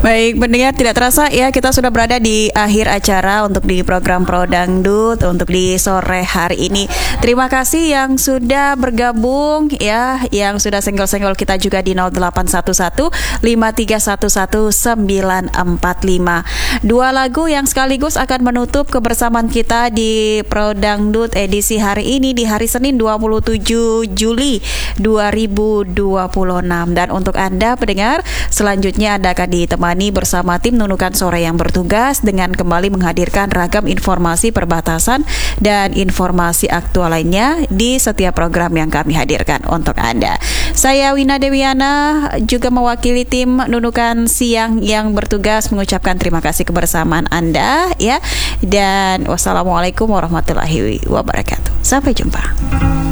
Baik, pendengar, tidak terasa ya kita sudah berada di akhir acara untuk di program Pro Dangdut untuk di sore hari ini. Terima kasih yang sudah bergabung ya, yang sudah senggol-senggol kita juga di 0811 5311 945. Dua lagu yang sekaligus akan menutup kebersamaan kita di Pro Dangdut edisi hari ini di hari Senin 27 Juli 2026. Dan untuk Anda pendengar, selanjutnya Anda akan ditemani bersama tim Nunukan Sore yang bertugas dengan kembali menghadirkan ragam informasi perbatasan dan informasi aktual lainnya di setiap program yang kami hadirkan untuk Anda. Saya Wina Dewiana juga mewakili tim Nunukan Siang yang bertugas mengucapkan terima kasih kebersamaan Anda ya. Dan wassalamualaikum warahmatullahi wabarakatuh. Sampai jumpa.